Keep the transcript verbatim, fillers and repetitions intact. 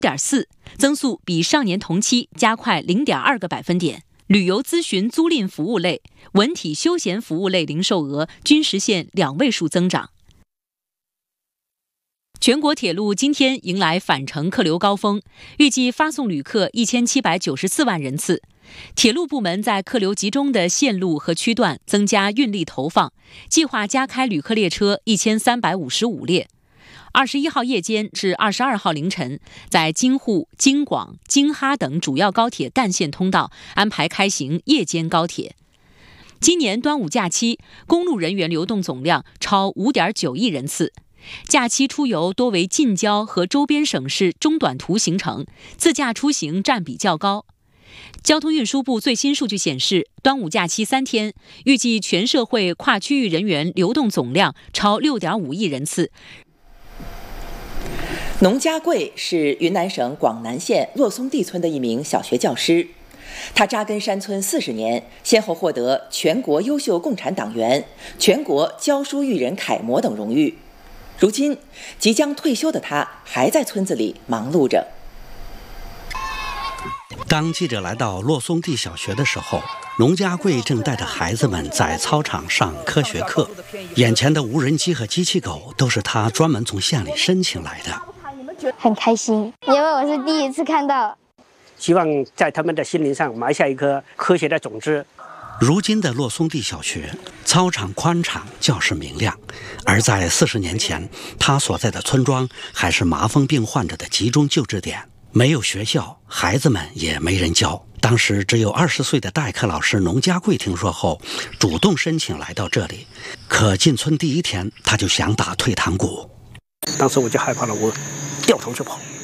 点四，增速比上年同期加快零点二个百分点。旅游咨询租赁服务类、文体休闲服务类零售额均实现两位数增长。全国铁路今天迎来返程客流高峰，预计发送旅客一千七百九十四万人次。铁路部门在客流集中的线路和区段增加运力投放，计划加开旅客列车一千三百五十五列。二十一号夜间至二十二号凌晨，在京沪、京广、京哈等主要高铁干线通道安排开行夜间高铁。今年端午假期，公路人员流动总量超 五点九亿人次。假期出游多为近郊和周边省市中短途行程，自驾出行占比较高。交通运输部最新数据显示，端午假期三天，预计全社会跨区域人员流动总量超 六点五亿人次。 农家贵是云南省广南县洛松地村的一名小学教师，他扎根山村四十年，先后获得全国优秀共产党员、全国教书育人楷模等荣誉。如今，即将退休的他还在村子里忙碌着。 当记者来到洛松地小学的时候，农家贵正带着孩子们在操场上科学课。眼前的无人机和机器狗都是他专门从县里申请来的。 很开心，因为我是第一次看到。 希望在他们的心灵上埋下一颗科学的种子。 如今的洛松地小学，操场宽敞，教室明亮。而在四十年前，他所在的村庄还是麻风病患者的集中救治点，没有学校，孩子们也没人教。当时只有二十岁的代课老师农家贵听说后，主动申请来到这里。可进村第一天，他就想打退堂鼓。 当时我就害怕了，我掉头就跑。